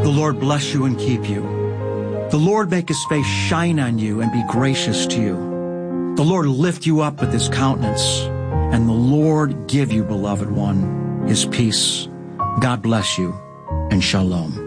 The Lord bless you and keep you. The Lord make his face shine on you and be gracious to you. The Lord lift you up with his countenance, and the Lord give you, beloved one, his peace. God bless you, and shalom.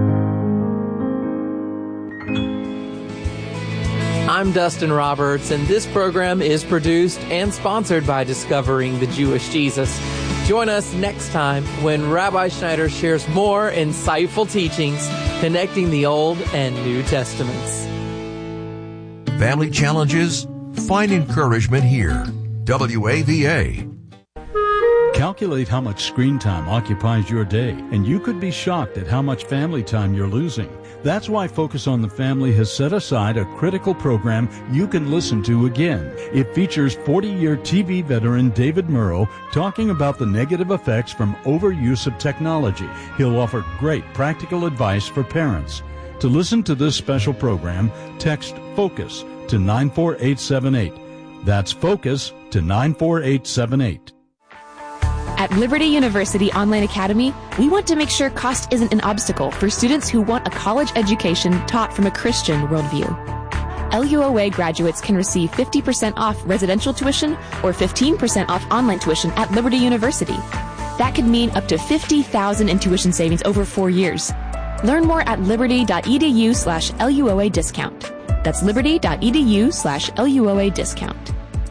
I'm Dustin Roberts, and this program is produced and sponsored by Discovering the Jewish Jesus. Join us next time when Rabbi Schneider shares more insightful teachings connecting the Old and New Testaments. Family challenges? Find encouragement here. WAVA. Calculate how much screen time occupies your day, and you could be shocked at how much family time you're losing. That's why Focus on the Family has set aside a critical program you can listen to again. It features 40-year TV veteran David Murrow talking about the negative effects from overuse of technology. He'll offer great practical advice for parents. To listen to this special program, text FOCUS to 94878. That's FOCUS to 94878. At Liberty University Online Academy, we want to make sure cost isn't an obstacle for students who want a college education taught from a Christian worldview. LUOA graduates can receive 50% off residential tuition or 15% off online tuition at Liberty University. That could mean up to $50,000 in tuition savings over 4 years. Learn more at liberty.edu/LUOA discount. That's liberty.edu/LUOA discount.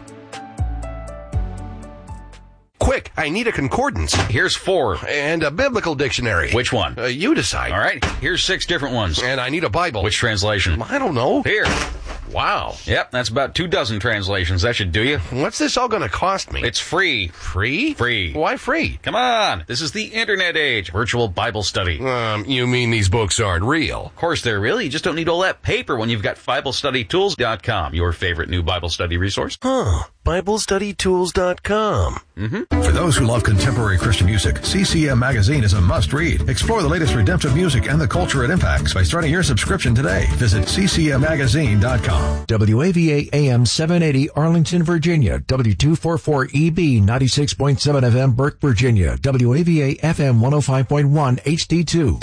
Quick, I need a concordance. Here's 4. And a biblical dictionary. Which one? You decide. All right, here's 6 different ones. And I need a Bible. Which translation? I don't know. Here. Wow. Yep, that's about 24 translations. That should do you. What's this all going to cost me? It's free. Free? Free. Why free? Come on. This is the internet age. Virtual Bible study. You mean these books aren't real? Of course they're real. You just don't need all that paper when you've got BibleStudyTools.com, your favorite new Bible study resource. BibleStudyTools.com. For those who love contemporary Christian music, CCM Magazine is a must-read. Explore the latest redemptive music and the culture it impacts by starting your subscription today. Visit ccmmagazine.com. WAVA AM 780 Arlington, Virginia. W244EB 96.7 FM Burke, Virginia. WAVA FM 105.1 HD2.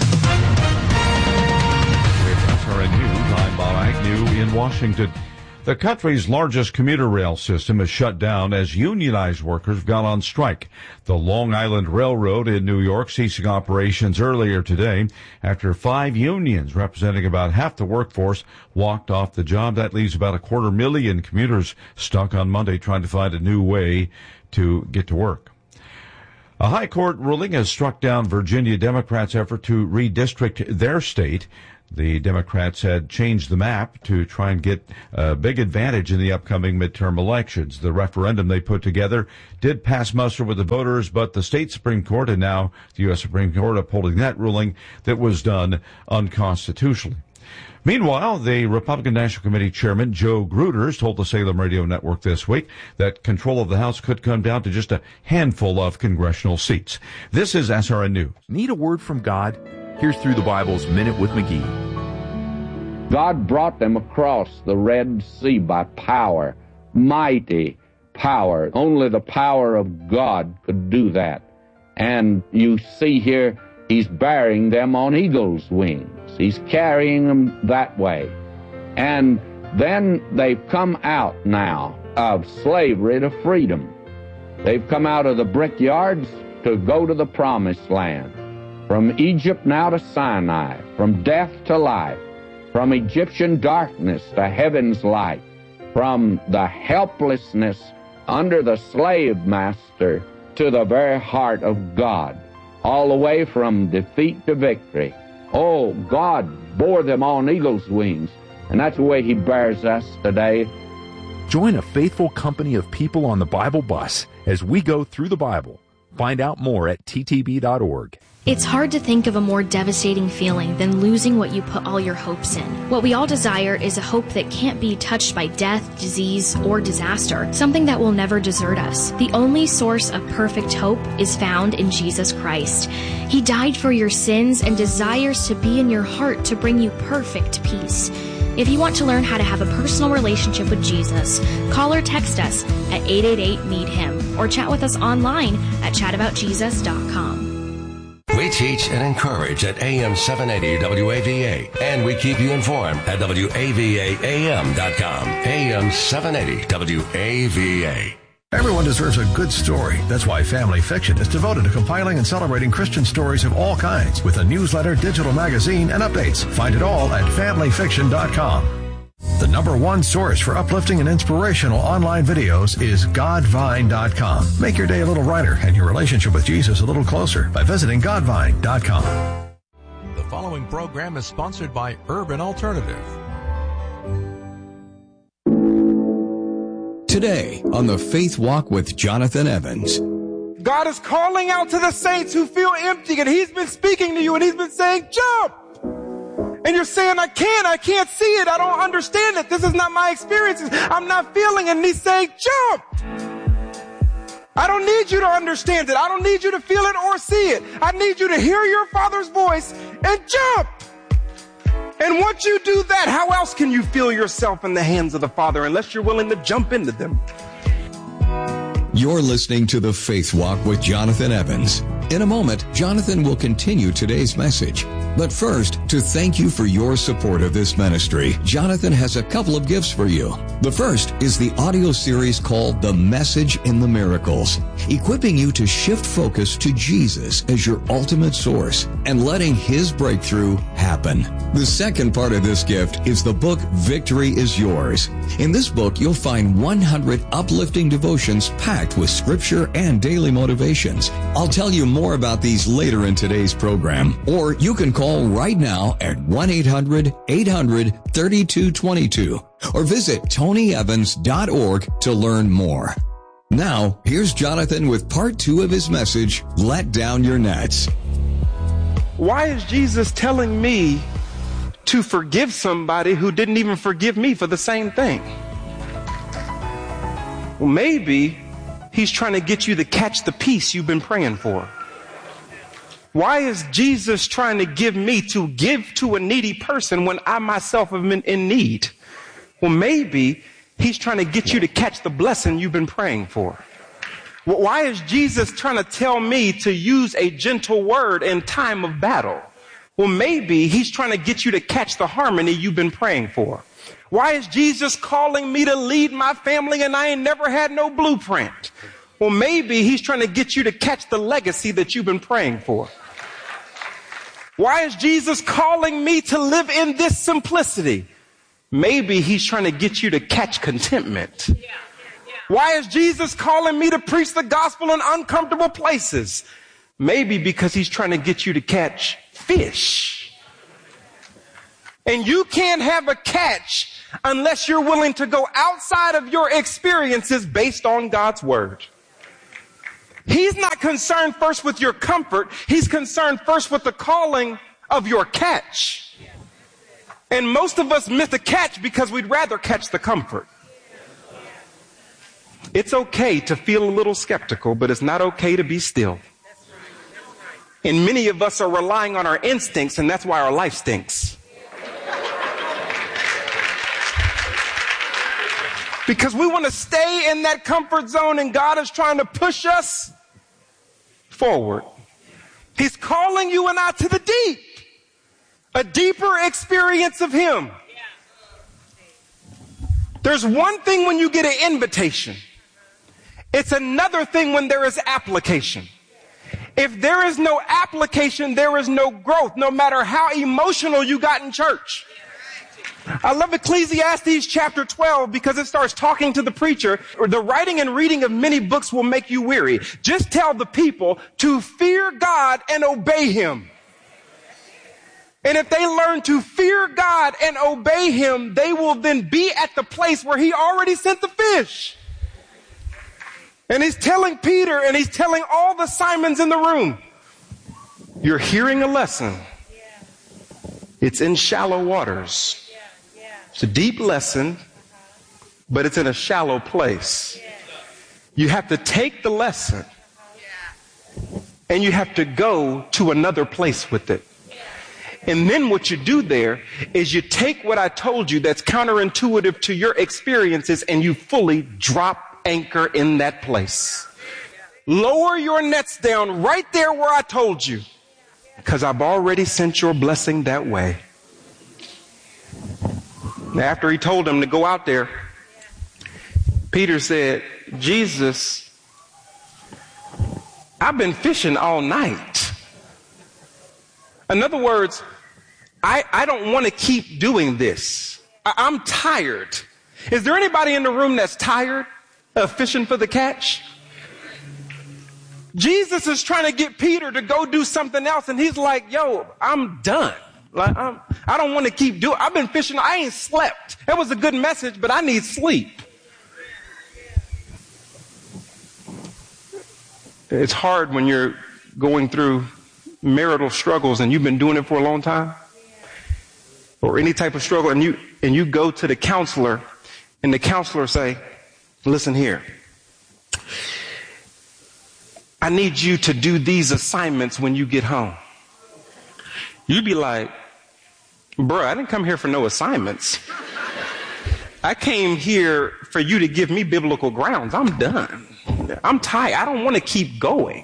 With SRN News, I'm Bob Agnew in Washington. The country's largest commuter rail system is shut down as unionized workers have gone on strike. The Long Island Railroad in New York ceasing operations earlier today after 5 unions representing about half the workforce walked off the job. That leaves about 250,000 commuters stuck on Monday trying to find a new way to get to work. A high court ruling has struck down Virginia Democrats' effort to redistrict their state. The Democrats had changed the map to try and get a big advantage in the upcoming midterm elections. The referendum they put together did pass muster with the voters, but the state Supreme Court and now the U.S. Supreme Court upholding that ruling that was done unconstitutionally. Meanwhile, the Republican National Committee Chairman Joe Gruters told the Salem Radio Network this week that control of the House could come down to just a handful of congressional seats. This is SRN News. Need a word from God? Here's Through the Bible's Minute with McGee. God brought them across the Red Sea by power, mighty power. Only the power of God could do that. And you see here, he's bearing them on eagle's wings. He's carrying them that way. And then they've come out now of slavery to freedom. They've come out of the brickyards to go to the promised land. From Egypt now to Sinai, from death to life, from Egyptian darkness to heaven's light, from the helplessness under the slave master to the very heart of God, all the way from defeat to victory. Oh, God bore them on eagle's wings, and that's the way he bears us today. Join a faithful company of people on the Bible bus as we go through the Bible. Find out more at ttb.org. It's hard to think of a more devastating feeling than losing what you put all your hopes in. What we all desire is a hope that can't be touched by death, disease, or disaster, something that will never desert us. The only source of perfect hope is found in Jesus Christ. He died for your sins and desires to be in your heart to bring you perfect peace. If you want to learn how to have a personal relationship with Jesus, call or text us at 888-MEET-HIM or chat with us online at chataboutjesus.com. We teach and encourage at AM 780 WAVA, and we keep you informed at WAVAAM.com. AM 780 WAVA. Everyone deserves a good story. That's why Family Fiction is devoted to compiling and celebrating Christian stories of all kinds with a newsletter, digital magazine, and updates. Find it all at FamilyFiction.com. The number one source for uplifting and inspirational online videos is Godvine.com. Make your day a little brighter and your relationship with Jesus a little closer by visiting Godvine.com. The following program is sponsored by Urban Alternative. Today on the Faith Walk with Jonathan Evans. God is calling out to the saints who feel empty, and He's been speaking to you, and He's been saying, jump! And you're saying, I can't see it, I don't understand it, this is not my experiences, I'm not feeling it, and He's saying, jump! I don't need you to understand it, I don't need you to feel it or see it, I need you to hear your Father's voice and jump! And once you do that, how else can you feel yourself in the hands of the Father unless you're willing to jump into them? You're listening to The Faith Walk with Jonathan Evans. In a moment, Jonathan will continue today's message. But first, to thank you for your support of this ministry, Jonathan has a couple of gifts for you. The first is the audio series called The Message in the Miracles, equipping you to shift focus to Jesus as your ultimate source and letting His breakthrough happen. The second part of this gift is the book Victory is Yours. In this book, you'll find 100 uplifting devotions packed with scripture and daily motivations. I'll tell you more about these later in today's program, or you can call right now at 1-800-800-3222 or visit TonyEvans.org to learn more. Now, here's Jonathan with part 2 of his message, Let Down Your Nets. Why is Jesus telling me to forgive somebody who didn't even forgive me for the same thing? Well, maybe He's trying to get you to catch the peace you've been praying for. Why is Jesus trying to give me to give to a needy person when I myself have been in need? Well, maybe He's trying to get you to catch the blessing you've been praying for. Well, why is Jesus trying to tell me to use a gentle word in time of battle? Well, maybe He's trying to get you to catch the harmony you've been praying for. Why is Jesus calling me to lead my family and I ain't never had no blueprint? Well, maybe He's trying to get you to catch the legacy that you've been praying for. Why is Jesus calling me to live in this simplicity? Maybe He's trying to get you to catch contentment. Why is Jesus calling me to preach the gospel in uncomfortable places? Maybe because He's trying to get you to catch fish. And you can't have a catch unless you're willing to go outside of your experiences based on God's word. He's not concerned first with your comfort. He's concerned first with the calling of your catch. And most of us miss the catch because we'd rather catch the comfort. It's okay to feel a little skeptical, but it's not okay to be still. And many of us are relying on our instincts, and that's why our life stinks. Because we want to stay in that comfort zone, and God is trying to push us forward. He's calling you and I to the deep. A deeper experience of Him. There's one thing when you get an invitation. It's another thing when there is application. If there is no application, there is no growth, no matter how emotional you got in church. I love Ecclesiastes chapter 12 because it starts talking to the preacher. The writing and reading of many books will make you weary. Just tell the people to fear God and obey Him. And if they learn to fear God and obey Him, they will then be at the place where He already sent the fish. And He's telling Peter and He's telling all the Simons in the room, you're hearing a lesson. It's in shallow waters. It's a deep lesson, but it's in a shallow place. You have to take the lesson and you have to go to another place with it. And then what you do there is you take what I told you that's counterintuitive to your experiences and you fully drop anchor in that place. Lower your nets down right there where I told you. because I've already sent your blessing that way. After he told them to go out there, Peter said, Jesus, I've been fishing all night. In other words, I don't want to keep doing this. I'm tired. Is there anybody in the room that's tired of fishing for the catch? Jesus is trying to get Peter to go do something else, and he's like, yo, I'm done. Like, I don't want to keep doing it. I've been fishing. I ain't slept. That was a good message, but I need sleep. It's hard when you're going through marital struggles and you've been doing it for a long time, or any type of struggle, and you go to the counselor, and the counselor say, listen here, I need you to do these assignments when you get home. You'd be like, bro, I didn't come here for no assignments. I came here for you to give me biblical grounds. I'm done. I'm tired. I don't want to keep going.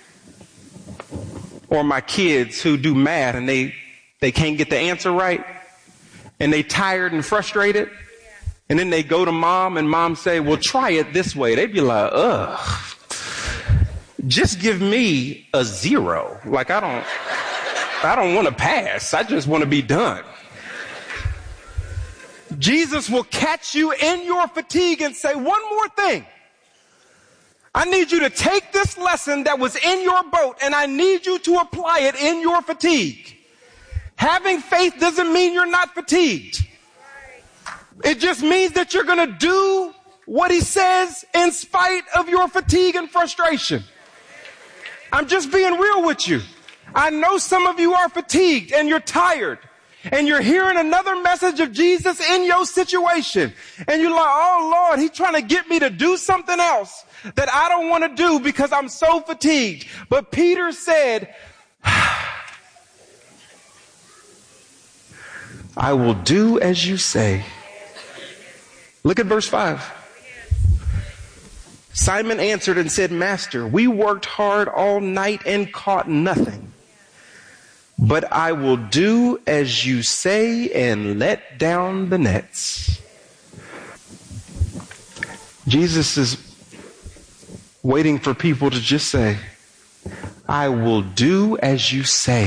Or my kids who do math and they can't get the answer right, and they tired and frustrated, and then they go to mom, and mom say, well, try it this way. They'd be like, ugh, just give me a 0. Like, I don't want to pass. I just want to be done. Jesus will catch you in your fatigue and say, one more thing. I need you to take this lesson that was in your boat, and I need you to apply it in your fatigue. Having faith doesn't mean you're not fatigued. It just means that you're going to do what he says in spite of your fatigue and frustration. I'm just being real with you. I know some of you are fatigued and you're tired, and you're hearing another message of Jesus in your situation, and you're like, oh Lord, he's trying to get me to do something else that I don't want to do because I'm so fatigued. But Peter said, I will do as you say. Look at verse 5. Simon answered and said, Master, we worked hard all night and caught nothing. But I will do as you say and let down the nets. Jesus is waiting for people to just say, I will do as you say.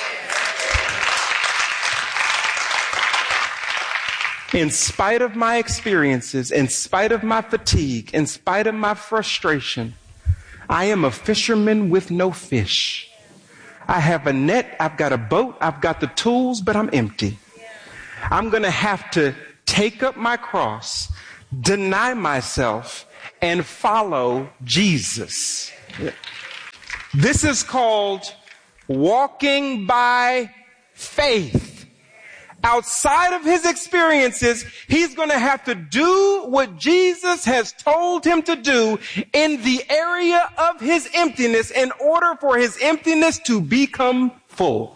In spite of my experiences, in spite of my fatigue, in spite of my frustration, I am a fisherman with no fish. I have a net, I've got a boat, I've got the tools, but I'm empty. I'm going to have to take up my cross, deny myself, and follow Jesus. This is called walking by faith. Outside of his experiences, he's going to have to do what Jesus has told him to do in the area of his emptiness in order for his emptiness to become full.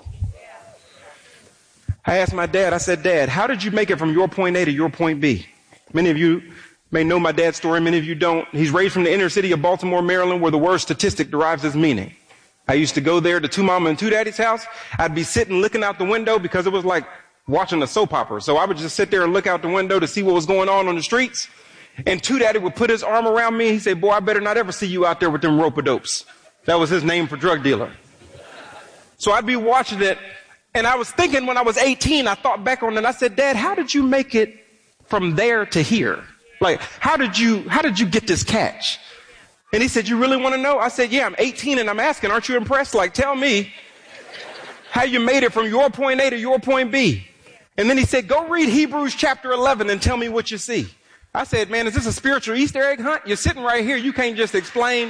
I asked my dad, I said, Dad, how did you make it from your point A to your point B? Many of you may know my dad's story. Many of you don't. He's raised from the inner city of Baltimore, Maryland, where the word statistic derives its meaning. I used to go there to Two Mama and Two Daddy's house. I'd be sitting looking out the window because it was like watching a soap opera. So I would just sit there and look out the window to see what was going on the streets. And Two Daddy would put his arm around me. He said, boy, I better not ever see you out there with them rope-a-dopes. That was his name for drug dealer. So I'd be watching it. And I was thinking when I was 18, I thought back on it. I said, Dad, how did you make it from there to here? Like, how did you get this catch? And he said, you really want to know? I said, yeah, I'm 18 and I'm asking, aren't you impressed? Like, tell me how you made it from your point A to your point B. And then he said, go read Hebrews chapter 11 and tell me what you see. I said, man, is this a spiritual Easter egg hunt? You're sitting right here. You can't just explain.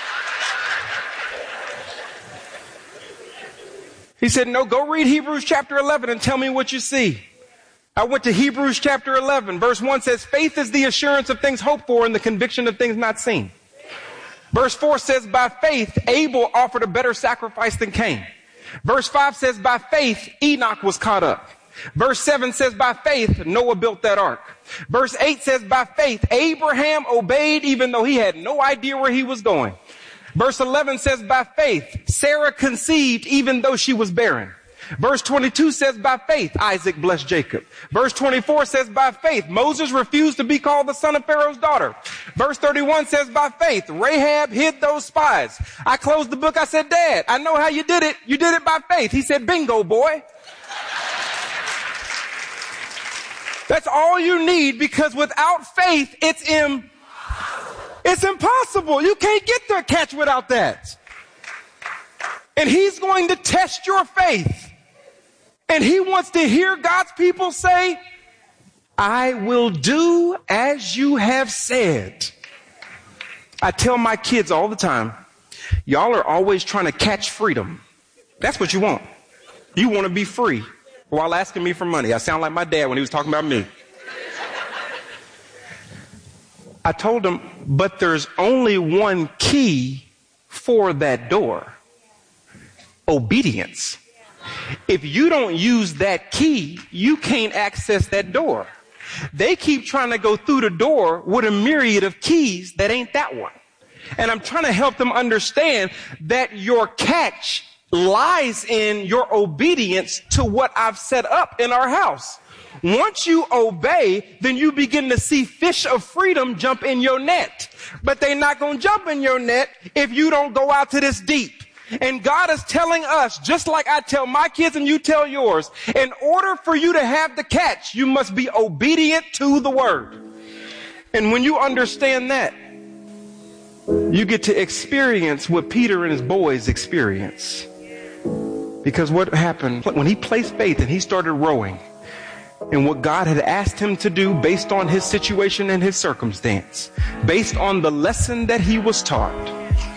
He said, no, go read Hebrews chapter 11 and tell me what you see. I went to Hebrews chapter 11. Verse 1 says, faith is the assurance of things hoped for and the conviction of things not seen. Verse 4 says, by faith, Abel offered a better sacrifice than Cain. Verse 5 says, by faith, Enoch was caught up. Verse 7 says, by faith, Noah built that ark. Verse 8 says, by faith, Abraham obeyed even though he had no idea where he was going. Verse 11 says, by faith, Sarah conceived even though she was barren. Verse 22 says, by faith, Isaac blessed Jacob. Verse 24 says, by faith, Moses refused to be called the son of Pharaoh's daughter. Verse 31 says, by faith, Rahab hid those spies. I closed the book. I said, Dad, I know how you did it. You did it by faith. He said, bingo, boy. That's all you need, because without faith, it's impossible. You can't get the catch without that. And he's going to test your faith. And he wants to hear God's people say, I will do as you have said. I tell my kids all the time, y'all are always trying to catch freedom. That's what you want. You want to be free while asking me for money. I sound like my dad when he was talking about me. I told him, but there's only one key for that door. Obedience. If you don't use that key, you can't access that door. They keep trying to go through the door with a myriad of keys that ain't that one. And I'm trying to help them understand that your catch lies in your obedience to what I've set up in our house. Once you obey, then you begin to see fish of freedom jump in your net. But they're not going to jump in your net if you don't go out to this deep. And God is telling us, just like I tell my kids and you tell yours, in order for you to have the catch, you must be obedient to the word. And when you understand that, you get to experience what Peter and his boys experience. Because what happened when he placed faith and he started rowing in what God had asked him to do based on his situation and his circumstance, based on the lesson that he was taught,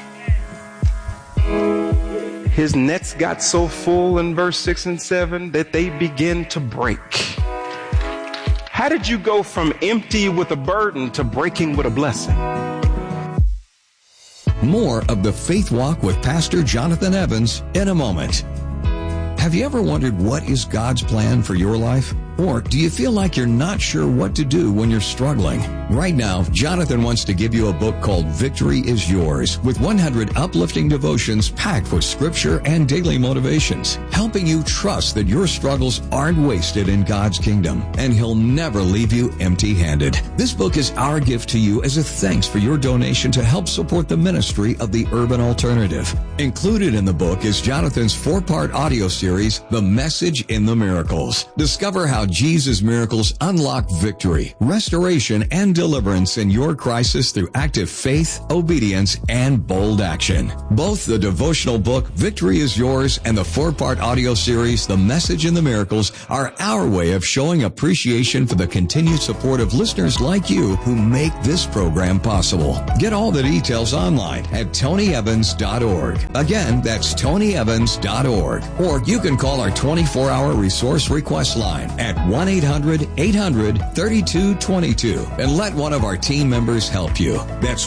his nets got so full in verse 6 and 7 that they began to break. How did you go from empty with a burden to breaking with a blessing? More of the Faith Walk with Pastor Jonathan Evans in a moment. Have you ever wondered what is God's plan for your life? Or do you feel like you're not sure what to do when you're struggling? Right now, Jonathan wants to give you a book called Victory is Yours, with 100 uplifting devotions packed with scripture and daily motivations, helping you trust that your struggles aren't wasted in God's kingdom, and He'll never leave you empty-handed. This book is our gift to you as a thanks for your donation to help support the ministry of the Urban Alternative. Included in the book is Jonathan's 4-part audio series, The Message in the Miracles. Discover how Jesus' miracles unlock victory, restoration, and deliverance in your crisis through active faith, obedience, and bold action. Both the devotional book, Victory is Yours, and the 4-part audio series, The Message in the Miracles, are our way of showing appreciation for the continued support of listeners like you who make this program possible. Get all the details online at tonyevans.org. Again, that's tonyevans.org. Or you can call our 24-hour resource request line at 1-800-800-3222 and let one of our team members help you. That's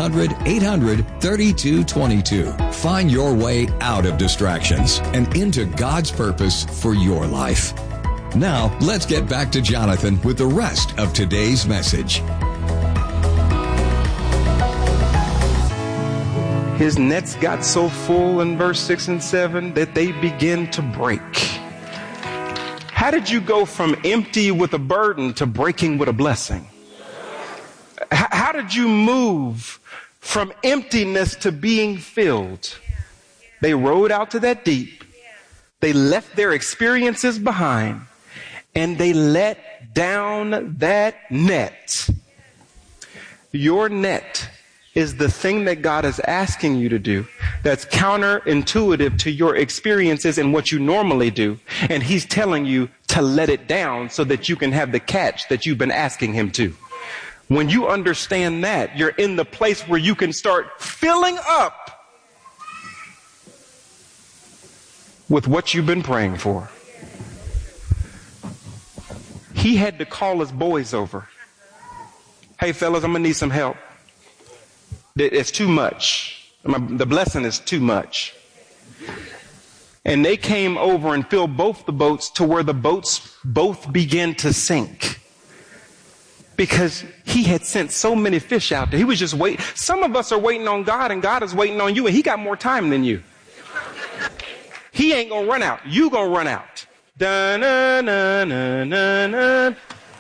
1-800-800-3222. Find your way out of distractions and into God's purpose for your life. Now, let's get back to Jonathan with the rest of today's message. His nets got so full in verse 6 and 7 that they began to break. How did you go from empty with a burden to breaking with a blessing? How did you move from emptiness to being filled? They rode out to that deep. They left their experiences behind, and they let down that net. Your net is the thing that God is asking you to do that's counterintuitive to your experiences and what you normally do. And He's telling you to let it down so that you can have the catch that you've been asking Him to. When you understand that, you're in the place where you can start filling up with what you've been praying for. He had to call his boys over. Hey, fellas, I'm going to need some help. It's too much. The blessing is too much. And they came over and filled both the boats to where the boats both began to sink. because he had sent so many fish out there. He was just waiting. Some of us are waiting on God, and God is waiting on you, and he got more time than you. He ain't gonna run out. You gonna run out. Da-na-na-na-na-na.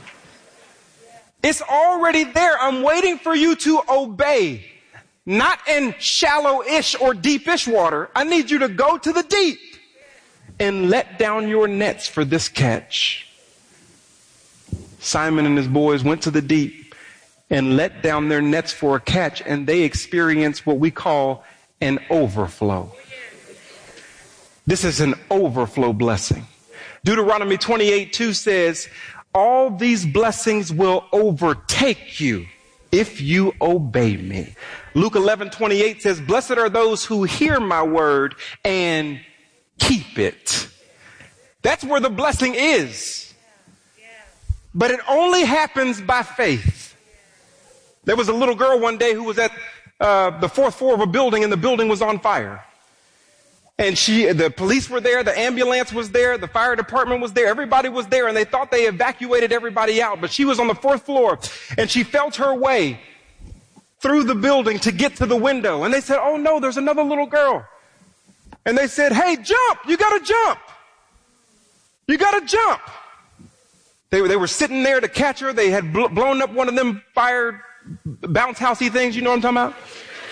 It's already there. I'm waiting for you to obey. Not in shallow-ish or deep-ish water. I need you to go to the deep and let down your nets for this catch. Simon and his boys went to the deep and let down their nets for a catch, and they experienced what we call an overflow. This is an overflow blessing. Deuteronomy 28:2 says, all these blessings will overtake you if you obey me. Luke 11:28 says, blessed are those who hear my word and keep it. That's where the blessing is. But it only happens by faith. There was a little girl one day who was at the fourth floor of a building, and the building was on fire. And the police were there, the ambulance was there, the fire department was there, everybody was there, and they thought they evacuated everybody out. But she was on the fourth floor, and she felt her way through the building to get to the window. And they said, oh no, there's another little girl. And they said, hey, jump, you gotta jump. You gotta jump. They were sitting there to catch her. They had blown up one of them fire bounce housey things, you know what I'm talking about?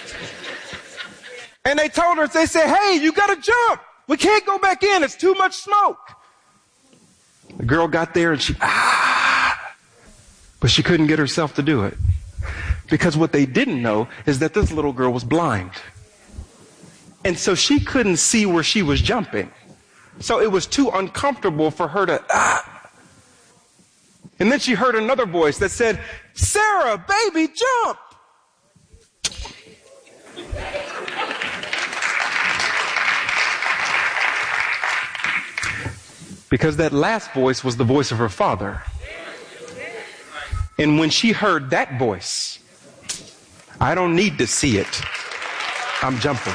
And they told her, they said, hey, you gotta jump. We can't go back in. It's too much smoke. The girl got there and but she couldn't get herself to do it. Because what they didn't know is that this little girl was blind. And so she couldn't see where she was jumping. So it was too uncomfortable for her to, And then she heard another voice that said, Sarah, baby, jump. Because that last voice was the voice of her father. And when she heard that voice, I don't need to see it. I'm jumping.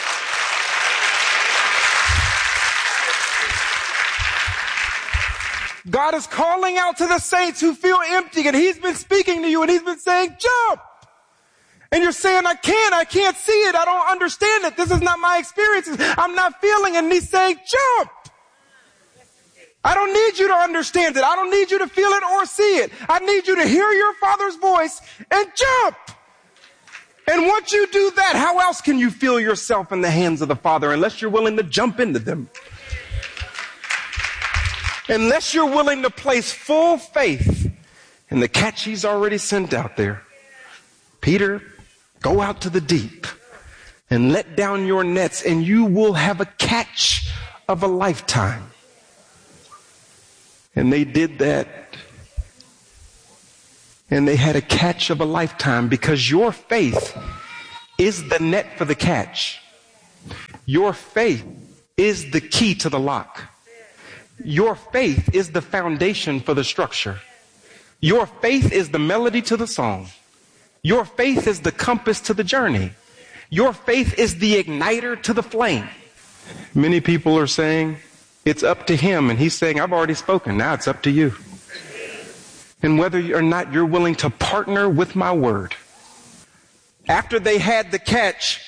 God is calling out to the saints who feel empty, and he's been speaking to you, and he's been saying, jump. And you're saying, I can't see it. I don't understand it. This is not my experiences. I'm not feeling it. And he's saying, jump. I don't need you to understand it. I don't need you to feel it or see it. I need you to hear your Father's voice and jump. And once you do that, how else can you feel yourself in the hands of the Father unless you're willing to jump into them? Unless you're willing to place full faith in the catch he's already sent out there. Peter, go out to the deep and let down your nets, and you will have a catch of a lifetime. And they did that. And they had a catch of a lifetime, because your faith is the net for the catch. Your faith is the key to the lock. Your faith is the foundation for the structure. Your faith is the melody to the song. Your faith is the compass to the journey. Your faith is the igniter to the flame. Many people are saying, it's up to him. And he's saying, I've already spoken. Now it's up to you. And whether or not you're willing to partner with my word. After they had the catch,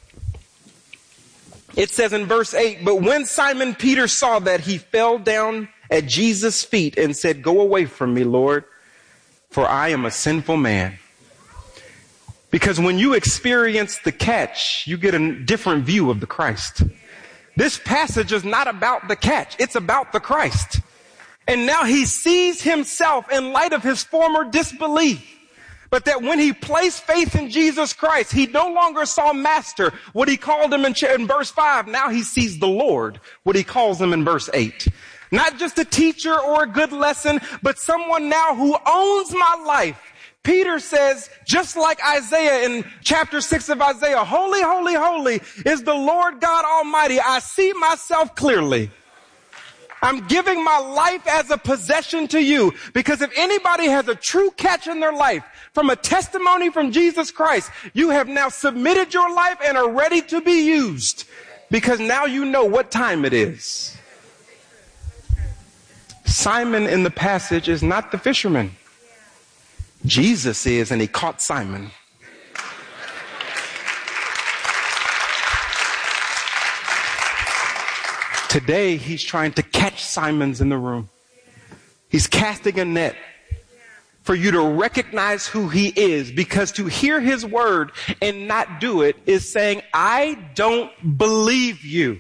it says in verse 8, but when Simon Peter saw that, he fell down at Jesus' feet and said, go away from me, Lord, for I am a sinful man. Because when you experience the catch, you get a different view of the Christ. This passage is not about the catch. It's about the Christ. And now he sees himself in light of his former disbelief. But that when he placed faith in Jesus Christ, he no longer saw master, what he called him in verse 5. Now he sees the Lord, what he calls him in verse 8. Not just a teacher or a good lesson, but someone now who owns my life. Peter says, just like Isaiah in chapter 6 of Isaiah, holy, holy, holy is the Lord God Almighty. I see myself clearly. I'm giving my life as a possession to you, because if anybody has a true catch in their life from a testimony from Jesus Christ, you have now submitted your life and are ready to be used, because now you know what time it is. Simon in the passage is not the fisherman. Jesus is, and he caught Simon. Today, he's trying to catch Simons in the room. He's casting a net for you to recognize who he is, because to hear his word and not do it is saying, I don't believe you.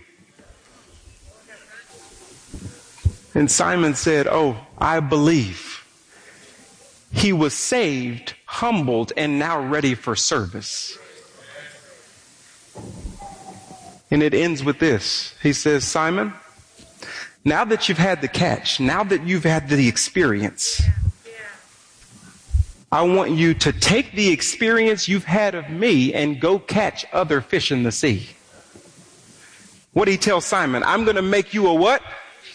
And Simon said, oh, I believe. He was saved, humbled, and now ready for service. And it ends with this. He says, Simon, now that you've had the catch, now that you've had the experience, I want you to take the experience you've had of me and go catch other fish in the sea. What did he tell Simon? I'm going to make you a what?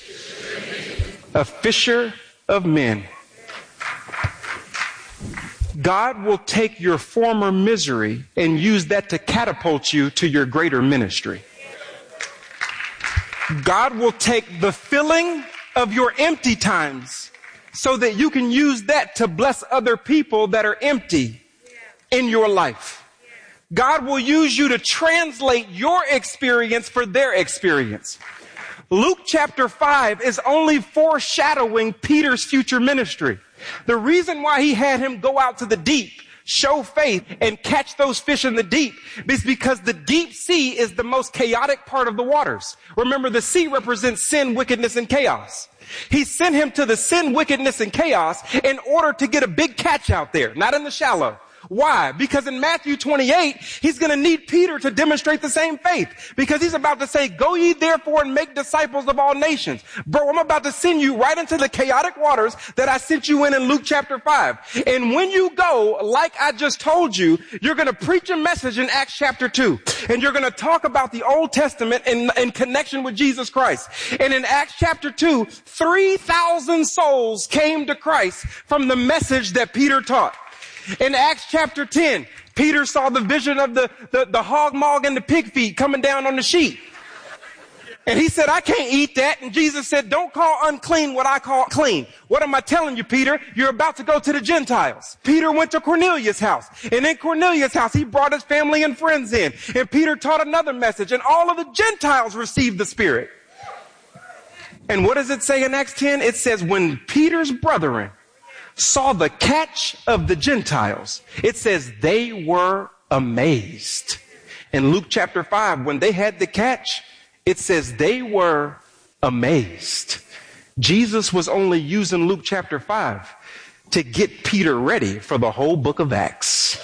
A fisher of men. God will take your former misery and use that to catapult you to your greater ministry. God will take the filling of your empty times so that you can use that to bless other people that are empty in your life. God will use you to translate your experience for their experience. Luke chapter 5 is only foreshadowing Peter's future ministry. The reason why he had him go out to the deep, show faith, and catch those fish in the deep is because the deep sea is the most chaotic part of the waters. Remember, the sea represents sin, wickedness, and chaos. He sent him to the sin, wickedness, and chaos in order to get a big catch out there, not in the shallow. Why? Because in Matthew 28, he's going to need Peter to demonstrate the same faith, because he's about to say, go ye therefore and make disciples of all nations. Bro, I'm about to send you right into the chaotic waters that I sent you in Luke chapter 5. And when you go, like I just told you, you're going to preach a message in Acts chapter 2. And you're going to talk about the Old Testament in connection with Jesus Christ. And in Acts chapter 2, 3,000 souls came to Christ from the message that Peter taught. In Acts chapter 10, Peter saw the vision of the hog maw and the pig feet coming down on the sheep. And he said, I can't eat that. And Jesus said, don't call unclean what I call clean. What am I telling you, Peter? You're about to go to the Gentiles. Peter went to Cornelius' house. And in Cornelius' house, he brought his family and friends in. And Peter taught another message. And all of the Gentiles received the Spirit. And what does it say in Acts 10? It says, when Peter's brethren saw the catch of the Gentiles, it says they were amazed. In Luke chapter 5, when they had the catch, it says they were amazed. Jesus was only using Luke chapter 5 to get Peter ready for the whole book of Acts.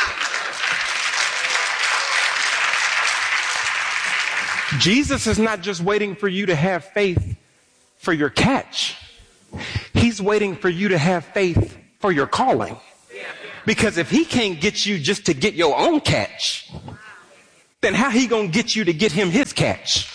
Jesus is not just waiting for you to have faith for your catch. He's waiting for you to have faith for your calling. Because if he can't get you just to get your own catch, then how he gonna get you to get him his catch?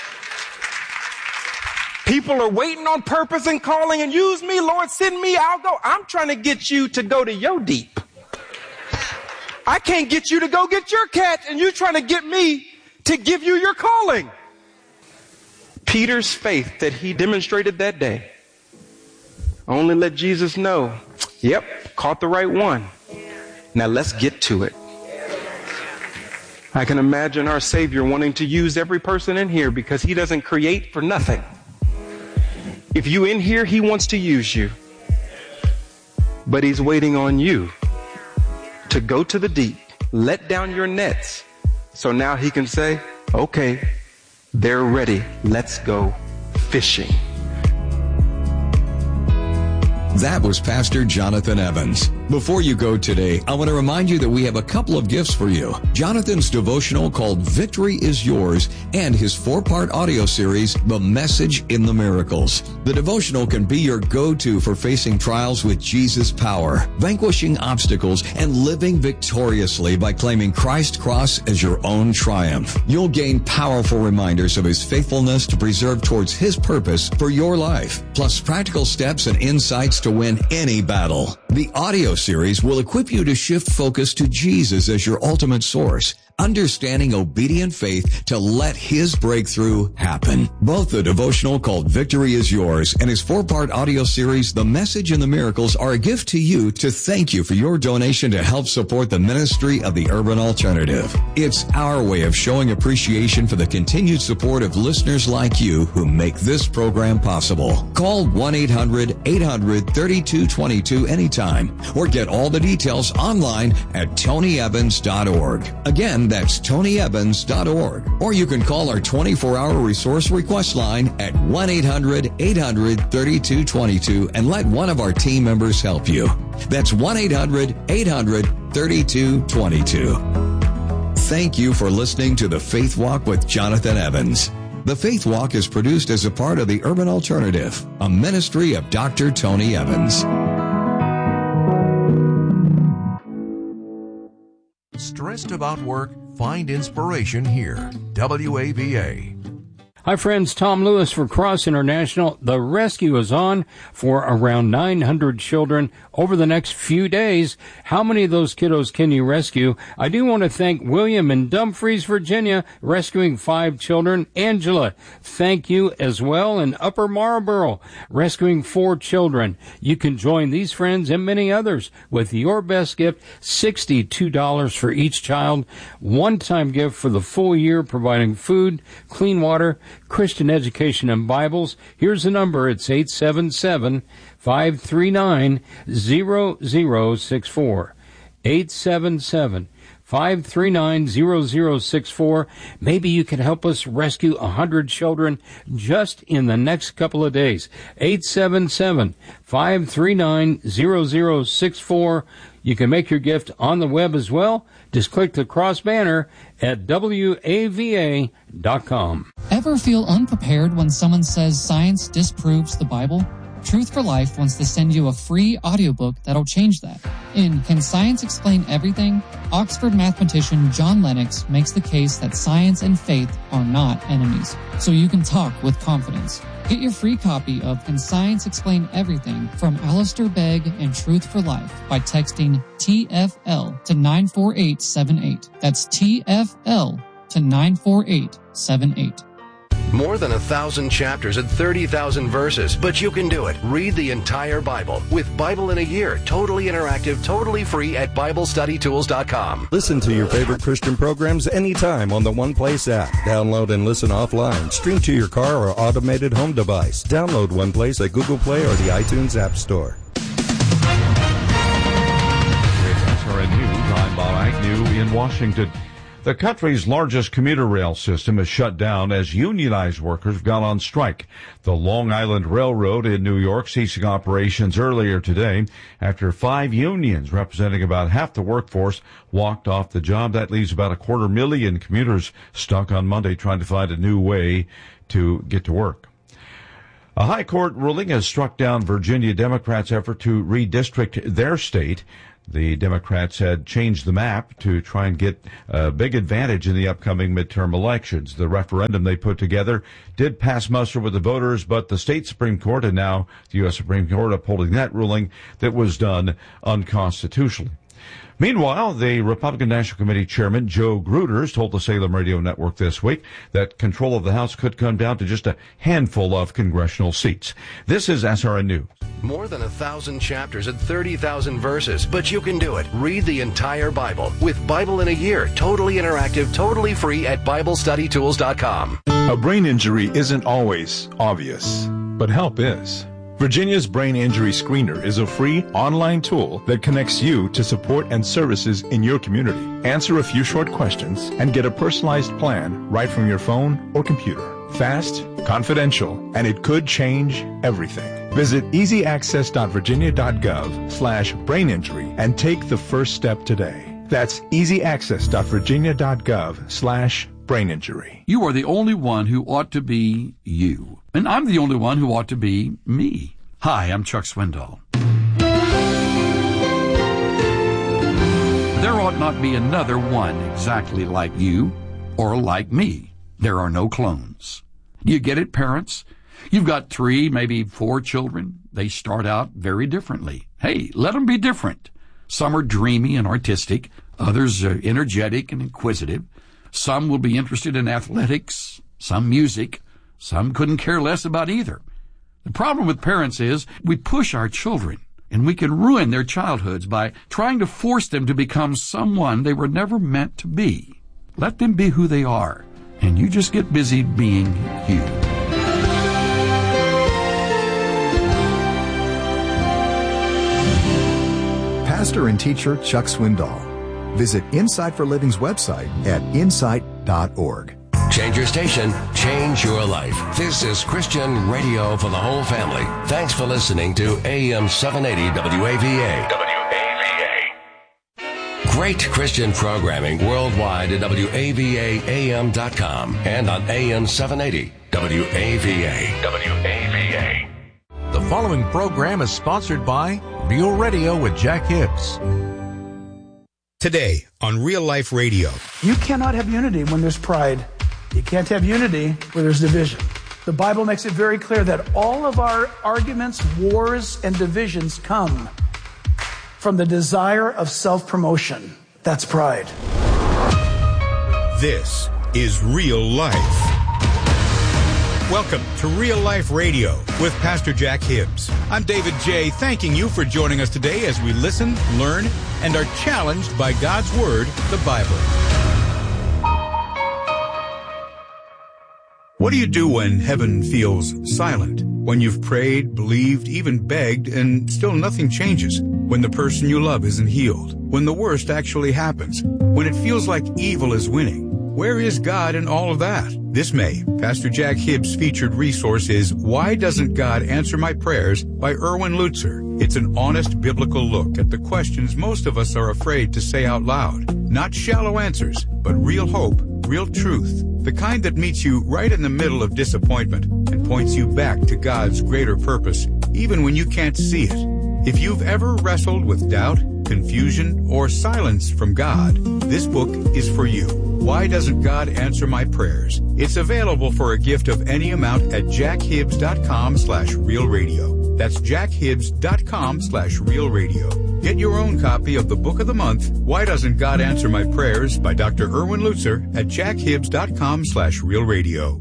People are waiting on purpose and calling and use me, Lord, send me, I'll go. I'm trying to get you to go to your deep. I can't get you to go get your catch, and you're trying to get me to give you your calling. Peter's faith that he demonstrated that day only let Jesus know, yep, caught the right one. Now let's get to it. I can imagine our Savior wanting to use every person in here because he doesn't create for nothing. If you in here, he wants to use you. But he's waiting on you to go to the deep, let down your nets. So now he can say, okay, they're ready. Let's go fishing. That was Pastor Jonathan Evans. Before you go today, I want to remind you that we have a couple of gifts for you. Jonathan's devotional called Victory is Yours and his 4-part audio series, The Message in the Miracles. The devotional can be your go-to for facing trials with Jesus' power, vanquishing obstacles, and living victoriously by claiming Christ's cross as your own triumph. You'll gain powerful reminders of his faithfulness to preserve towards his purpose for your life, plus practical steps and insights to win any battle. The audio series will equip you to shift focus to Jesus as your ultimate source, understanding obedient faith to let His breakthrough happen. Both the devotional called Victory is Yours and his 4-part audio series, The Message and the Miracles, are a gift to you to thank you for your donation to help support the ministry of the Urban Alternative. It's our way of showing appreciation for the continued support of listeners like you who make this program possible. Call 1-800-800-3222 anytime or get all the details online at tonyevans.org. Again, that's tonyevans.org. Or you can call our 24-hour resource request line at 1-800-800-3222 and let one of our team members help you. That's 1-800-800-3222. Thank you for listening to The Faith Walk with Jonathan Evans. The Faith Walk is produced as a part of the Urban Alternative, a ministry of Dr. Tony Evans. Stressed about work? Find inspiration here. WAVA. Hi friends, Tom Lewis for Cross International. The rescue is on for around 900 children over the next few days. How many of those kiddos can you rescue? I do want to thank William in Dumfries, Virginia, rescuing 5 children. Angela, thank you as well. In Upper Marlboro, rescuing 4 children. You can join these friends and many others with your best gift, $62 for each child. One-time gift for the full year, providing food, clean water, Christian education, and Bibles. Here's the number. It's 877-539-0064. 877-539-0064. Maybe you can help us rescue 100 children just in the next couple of days. 877-539-0064. You can make your gift on the web as well. Just click the cross banner at WAVA.com. Ever feel unprepared when someone says science disproves the Bible? Truth for Life wants to send you a free audiobook that'll change that. In Can Science Explain Everything?, Oxford mathematician John Lennox makes the case that science and faith are not enemies, so you can talk with confidence. Get your free copy of Can Science Explain Everything from Alistair Begg and Truth for Life by texting TFL to 94878. That's TFL to 94878. More than 1,000 chapters and 30,000 verses, but you can do it. Read the entire Bible with Bible in a Year, totally interactive, totally free at BibleStudyTools.com. Listen to your favorite Christian programs anytime on the One Place app. Download and listen offline. Stream to your car or automated home device. Download One Place at Google Play or the iTunes App Store. SRN News, I'm Bob Agnew in Washington. The country's largest commuter rail system is shut down as unionized workers have gone on strike. The Long Island Railroad in New York ceasing operations earlier today after 5 unions representing about half the workforce walked off the job. That leaves about 250,000 commuters stuck on Monday trying to find a new way to get to work. A high court ruling has struck down Virginia Democrats' effort to redistrict their state. The Democrats had changed the map to try and get a big advantage in the upcoming midterm elections. The referendum they put together did pass muster with the voters, but the state Supreme Court and now the U.S. Supreme Court upholding that ruling that was done unconstitutionally. Meanwhile, the Republican National Committee Chairman Joe Gruters told the Salem Radio Network this week that control of the House could come down to just a handful of congressional seats. This is SRN News. More than 1,000 chapters and 30,000 verses, but you can do it. Read the entire Bible with Bible in a Year, totally interactive, totally free at BibleStudyTools.com. A brain injury isn't always obvious, but help is. Virginia's Brain Injury Screener is a free online tool that connects you to support and services in your community. Answer a few short questions and get a personalized plan right from your phone or computer. Fast, confidential, and it could change everything. Visit easyaccess.virginia.gov/braininjury and take the first step today. That's easyaccess.virginia.gov/braininjury. You are the only one who ought to be you. And I'm the only one who ought to be me. Hi, I'm Chuck Swindoll. There ought not be another one exactly like you or like me. There are no clones. You get it, parents? You've got 3, maybe 4 children. They start out very differently. Hey, let them be different. Some are dreamy and artistic. Others are energetic and inquisitive. Some will be interested in athletics, some music. Some couldn't care less about either. The problem with parents is we push our children, and we can ruin their childhoods by trying to force them to become someone they were never meant to be. Let them be who they are, and you just get busy being you. Pastor and teacher Chuck Swindoll. Visit Insight for Living's website at insight.org. Change your station, change your life. This is Christian radio for the whole family. Thanks for listening to AM 780 WAVA. Great Christian programming worldwide at WAVAAM.com and on AM 780 WAVA. The following program is sponsored by Real Radio with Jack Hibbs. Today on Real Life Radio. You cannot have unity when there's pride. You can't have unity where there's division. The Bible makes it very clear that all of our arguments, wars, and divisions come from the desire of self-promotion. That's pride. This is Real Life. Welcome to Real Life Radio with Pastor Jack Hibbs. I'm David J., thanking you for joining us today as we listen, learn, and are challenged by God's Word, the Bible. What do you do when heaven feels silent? When you've prayed, believed, even begged, and still nothing changes? When the person you love isn't healed? When the worst actually happens? When it feels like evil is winning? Where is God in all of that? This May, Pastor Jack Hibbs' featured resource is Why Doesn't God Answer My Prayers by Erwin Lutzer. It's an honest biblical look at the questions most of us are afraid to say out loud. Not shallow answers, but real hope, real truth. The kind that meets you right in the middle of disappointment and points you back to God's greater purpose, even when you can't see it. If you've ever wrestled with doubt, confusion, or silence from God, this book is for you. Why Doesn't God Answer My Prayers? It's available for a gift of any amount at jackhibbs.com/realradio. That's jackhibbs.com/realradio. Get your own copy of the Book of the Month, Why Doesn't God Answer My Prayers by Dr. Erwin Lutzer at jackhibbs.com/realradio.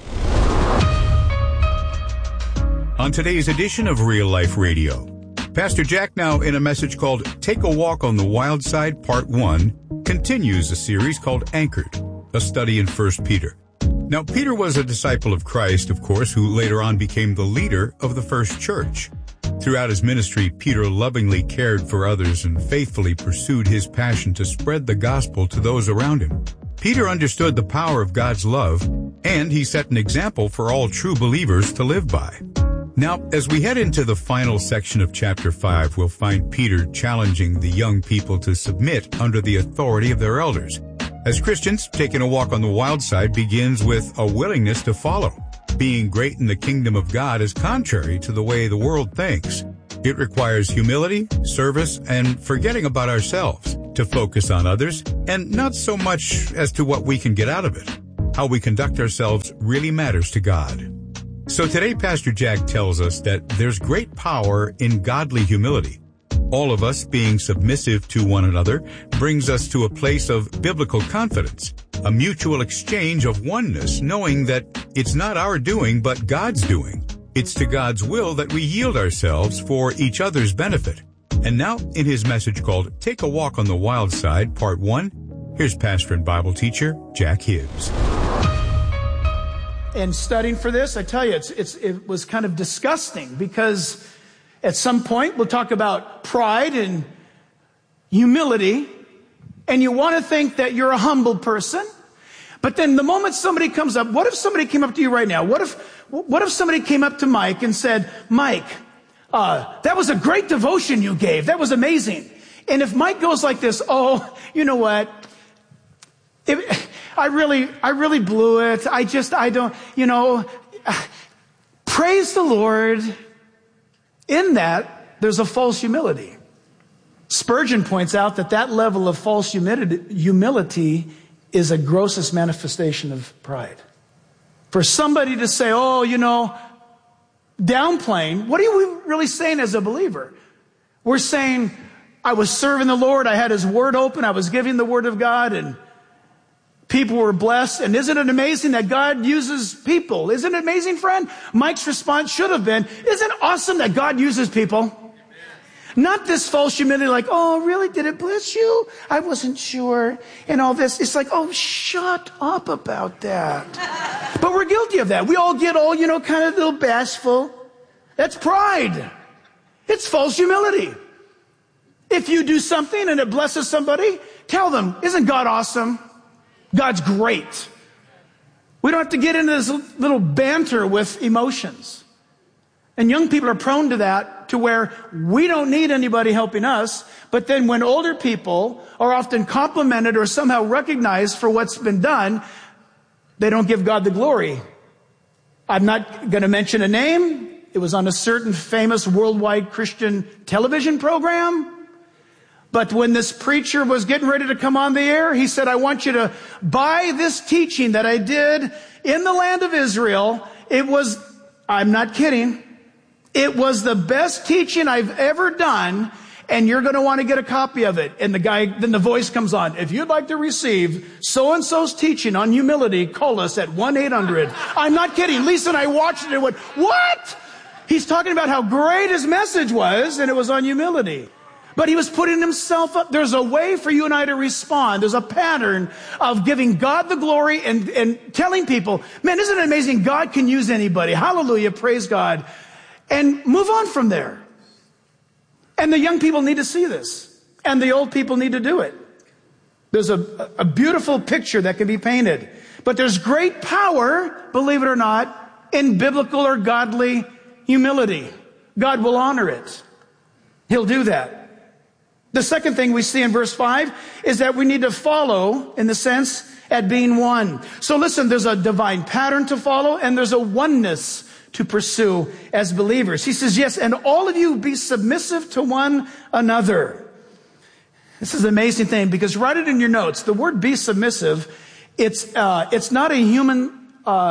On today's edition of Real Life Radio, Pastor Jack, now in a message called Take a Walk on the Wild Side, Part 1, continues a series called Anchored, a study in 1 Peter. Now, Peter was a disciple of Christ, of course, who later on became the leader of the first church. Throughout his ministry, Peter lovingly cared for others and faithfully pursued his passion to spread the gospel to those around him. Peter understood the power of God's love, and he set an example for all true believers to live by. Now, as we head into the final section of chapter 5, we'll find Peter challenging the young people to submit under the authority of their elders. As Christians, taking a walk on the wild side begins with a willingness to follow. Being great in the kingdom of God is contrary to the way the world thinks. It requires humility, service, and forgetting about ourselves to focus on others, and not so much as to what we can get out of it. How we conduct ourselves really matters to God. So today, Pastor Jack tells us that there's great power in godly humility. All of us being submissive to one another brings us to a place of biblical confidence, a mutual exchange of oneness, knowing that it's not our doing, but God's doing. It's to God's will that we yield ourselves for each other's benefit. And now, in his message called Take a Walk on the Wild Side, Part 1, here's pastor and Bible teacher Jack Hibbs. And studying for this, I tell you, it was kind of disgusting because at some point we'll talk about pride and humility, and you want to think that you're a humble person, but then the moment somebody comes up, what if somebody came up to you right now? What if somebody came up to Mike and said, Mike, that was a great devotion you gave. That was amazing. And if Mike goes like this, oh, you know what? I really blew it. I don't, praise the Lord. In that, there's a false humility. Spurgeon points out that level of false humility is a grossest manifestation of pride. For somebody to say, downplaying, what are you really saying as a believer? We're saying, I was serving the Lord, I had His Word open, I was giving the Word of God, and people were blessed. And isn't it amazing that God uses people? Isn't it amazing, friend? Mike's response should have been, isn't it awesome that God uses people? Not this false humility like, oh, really? Did it bless you? I wasn't sure. And all this. It's like, oh, shut up about that. But we're guilty of that. We all get all, kind of a little bashful. That's pride. It's false humility. If you do something and it blesses somebody, tell them, isn't God awesome? God's great. We don't have to get into this little banter with emotions. And young people are prone to that, to where we don't need anybody helping us. But then when older people are often complimented or somehow recognized for what's been done, they don't give God the glory. I'm not going to mention a name. It was on a certain famous worldwide Christian television program. But when this preacher was getting ready to come on the air, he said, I want you to buy this teaching that I did in the land of Israel. It was, I'm not kidding, it was the best teaching I've ever done, and you're going to want to get a copy of it. And then the voice comes on. If you'd like to receive so-and-so's teaching on humility, call us at 1-800. I'm not kidding. Lisa and I watched it and went, what? He's talking about how great his message was, and it was on humility. But he was putting himself up. There's a way for you and I to respond. There's a pattern of giving God the glory and telling people, man, isn't it amazing? God can use anybody. Hallelujah. Praise God. And move on from there. And the young people need to see this. And the old people need to do it. There's a beautiful picture that can be painted. But there's great power, believe it or not, in biblical or godly humility. God will honor it. He'll do that. The second thing we see in verse 5 is that we need to follow in the sense at being one. So listen, there's a divine pattern to follow and there's a oneness to pursue as believers. He says, yes, and all of you be submissive to one another. This is an amazing thing because write it in your notes. The word be submissive, it's not a human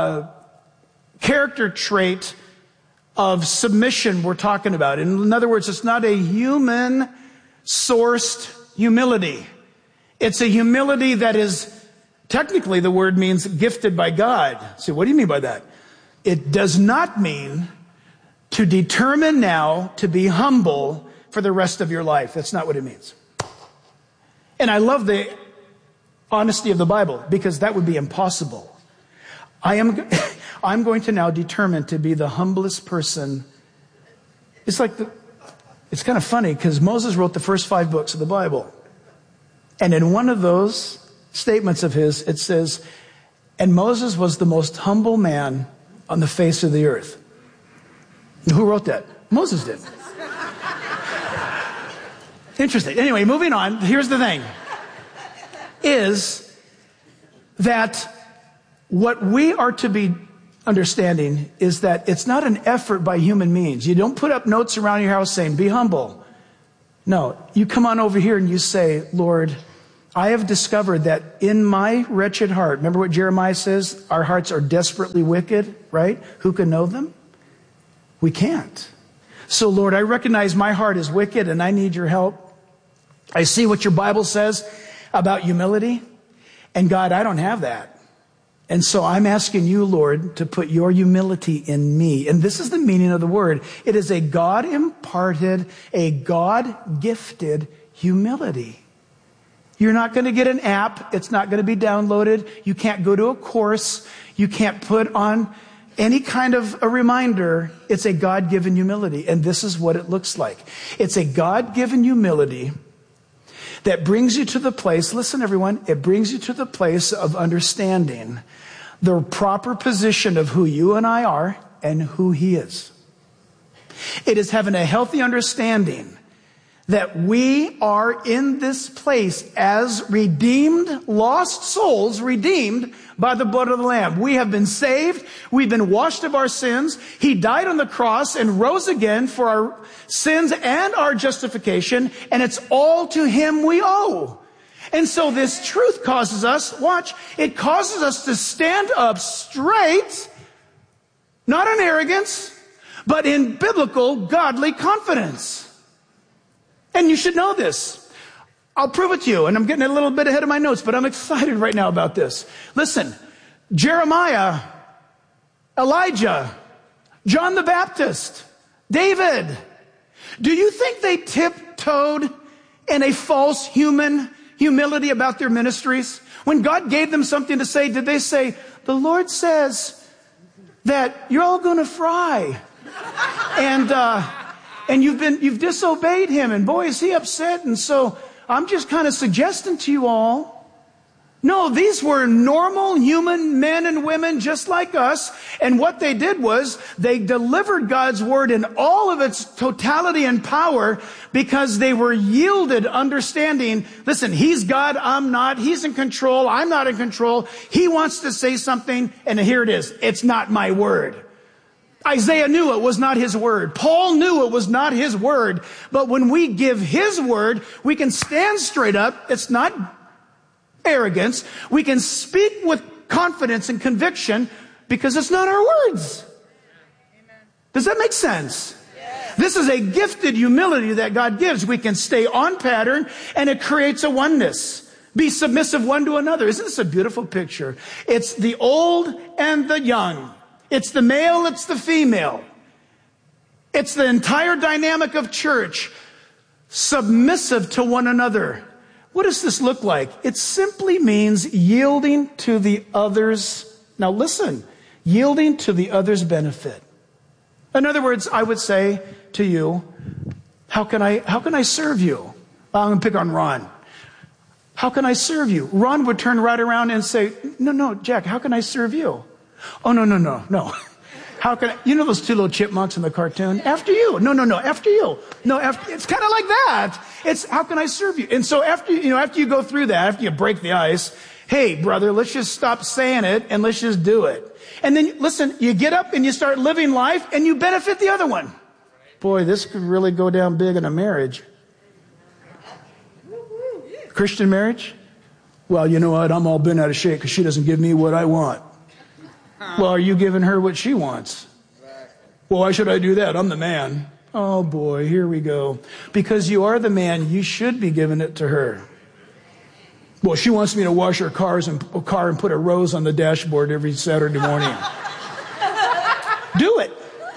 character trait of submission we're talking about. In other words, it's not a human sourced humility. It's a humility that is, technically the word means gifted by God. So what do you mean by that? It does not mean to determine now to be humble for the rest of your life. That's not what it means. And I love the honesty of the Bible because that would be impossible. I'm going to now determine to be the humblest person. It's kind of funny because Moses wrote the first 5 books of the Bible. And in one of those statements of his, it says, and Moses was the most humble man on the face of the earth. Who wrote that? Moses did. Interesting. Anyway, moving on. Here's the thing. Is that what we are to be understanding is that it's not an effort by human means. You don't put up notes around your house saying, be humble. No, you come on over here and you say, Lord, I have discovered that in my wretched heart, remember what Jeremiah says? Our hearts are desperately wicked, right? Who can know them? We can't. So Lord, I recognize my heart is wicked and I need your help. I see what your Bible says about humility. And God, I don't have that. And so I'm asking you, Lord, to put your humility in me. And this is the meaning of the word. It is a God-imparted, a God-gifted humility. You're not going to get an app. It's not going to be downloaded. You can't go to a course. You can't put on any kind of a reminder. It's a God-given humility. And this is what it looks like. It's a God-given humility that brings you to the place, listen everyone, it brings you to the place of understanding the proper position of who you and I are and who He is. It is having a healthy understanding that we are in this place as redeemed, lost souls, redeemed by the blood of the Lamb. We have been saved. We've been washed of our sins. He died on the cross and rose again for our sins and our justification. And it's all to Him we owe. And so this truth causes us, watch, it causes us to stand up straight, not in arrogance, but in biblical, godly confidence. And you should know this. I'll prove it to you, and I'm getting a little bit ahead of my notes, but I'm excited right now about this. Listen, Jeremiah, Elijah, John the Baptist, David. Do you think they tiptoed in a false human humility about their ministries? When God gave them something to say, did they say, the Lord says that you're all going to fry, and you've disobeyed him, and boy, is he upset, and so I'm just kind of suggesting to you all. No, these were normal human men and women just like us. And what they did was they delivered God's word in all of its totality and power because they were yielded understanding. Listen, he's God, I'm not. He's in control, I'm not in control. He wants to say something, and here it is. It's not my word. Isaiah knew it was not his word. Paul knew it was not his word. But when we give his word, we can stand straight up. It's not arrogance. We can speak with confidence and conviction because it's not our words. Does that make sense? This is a gifted humility that God gives. We can stay on pattern, and it creates a oneness. Be submissive one to another. Isn't this a beautiful picture? It's the old and the young. It's the male, it's the female. It's the entire dynamic of church, submissive to one another. What does this look like? It simply means yielding to the other's, now listen, yielding to the other's benefit. In other words, I would say to you, how can I serve you? I'm going to pick on Ron. How can I serve you? Ron would turn right around and say, no, Jack, how can I serve you? Oh, no. How can I, you know those two little chipmunks in the cartoon? After you. No, after you. No, after, it's kind of like that. It's, how can I serve you? And so after you go through that, after you break the ice, hey, brother, let's just stop saying it and let's just do it. And then, listen, you get up and you start living life and you benefit the other one. Boy, this could really go down big in a marriage. Christian marriage? Well, you know what? I'm all bent out of shape because she doesn't give me what I want. Well, are you giving her what she wants? Well, why should I do that? I'm the man. Oh boy, here we go. Because you are the man, you should be giving it to her. Well, she wants me to wash her car and put a rose on the dashboard every Saturday morning. Do it.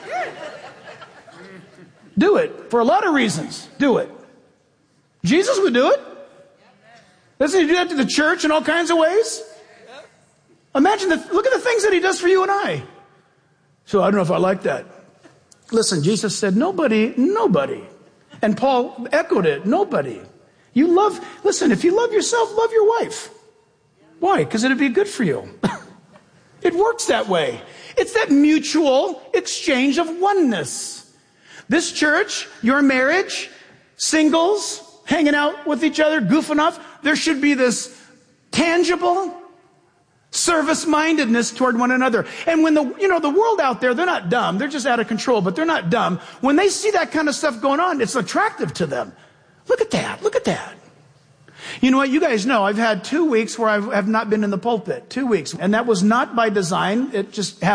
Do it. For a lot of reasons. Do it. Jesus would do it. Doesn't he do that to the church in all kinds of ways? Imagine, look at the things that he does for you and I. So I don't know if I like that. Listen, Jesus said, nobody. And Paul echoed it, nobody. Listen, if you love yourself, love your wife. Why? Because it'd be good for you. It works that way. It's that mutual exchange of oneness. This church, your marriage, singles, hanging out with each other, goofing off, there should be this tangible service-mindedness toward one another. And when the world out there, they're not dumb. They're just out of control, but they're not dumb. When they see that kind of stuff going on, it's attractive to them. Look at that. You know what? You guys know I've had 2 weeks where I have not been in the pulpit. 2 weeks. And that was not by design. It just happened.